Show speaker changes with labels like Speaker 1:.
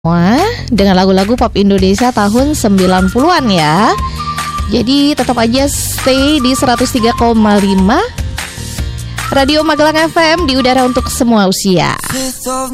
Speaker 1: Wah, dengan lagu-lagu pop Indonesia tahun 90-an ya. Jadi tetap aja stay di 103,5 Radio Magelang FM di udara untuk semua usia.